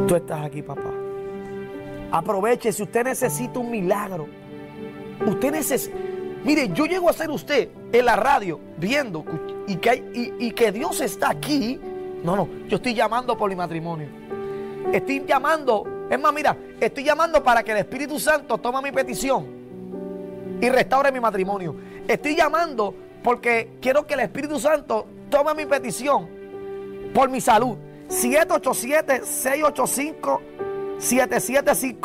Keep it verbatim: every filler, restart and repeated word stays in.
Tú estás aquí, papá. Aproveche. Si usted necesita un milagro, usted necesita... Mire, yo llego a ser usted en la radio viendo y que, hay, y, y que Dios está aquí. No, no, yo estoy llamando por mi matrimonio. Estoy llamando, es más, mira, estoy llamando para que el Espíritu Santo tome mi petición y restaure mi matrimonio. Estoy llamando porque quiero que el Espíritu Santo tome mi petición por mi salud. siete ocho siete, seis ocho cinco, siete siete cinco